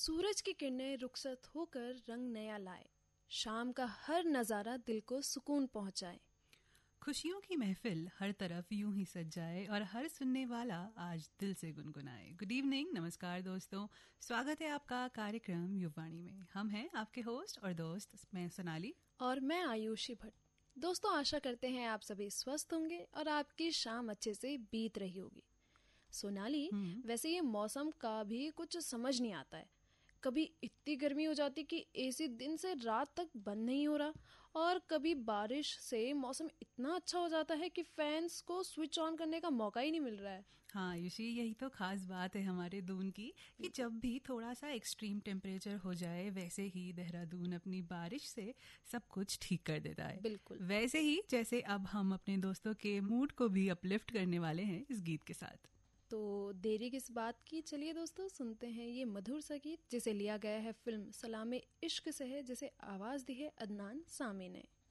सूरज की किरणें रुखसत होकर रंग नया लाए, शाम का हर नजारा दिल को सुकून पहुंचाए। खुशियों की महफिल हर तरफ यूं ही सज जाए और हर सुनने वाला आज दिल से गुनगुनाए। गुड इवनिंग, नमस्कार दोस्तों, स्वागत है आपका कार्यक्रम युववाणी में। हम हैं आपके होस्ट और दोस्त, मैं सोनाली और मैं आयुषी भट्ट। दोस्तों, आशा करते हैं आप सभी स्वस्थ होंगे और आपकी शाम अच्छे से बीत रही होगी। सोनाली, वैसे ये मौसम का भी कुछ समझ नहीं आता है। कभी इतनी गर्मी हो जाती कि एसी दिन से रात तक बंद नहीं हो रहा, और कभी बारिश से मौसम इतना अच्छा हो जाता है कि फैंस को स्विच ऑन करने का मौका ही नहीं मिल रहा है। हाँ युषी, यही तो खास बात है हमारे दून की कि जब भी थोड़ा सा एक्सट्रीम टेम्परेचर हो जाए, वैसे ही देहरादून अपनी बारिश से सब कुछ ठीक कर देता है। बिल्कुल वैसे ही जैसे अब हम अपने दोस्तों के मूड को भी अपलिफ्ट करने वाले हैं इस गीत के साथ। तो देरी किस बात की, चलिए दोस्तों सुनते हैं ये मधुर सा गीत, जिसे लिया गया है फिल्म सलामे इश्क से है, जिसे आवाज दी है अदनान सामी ने।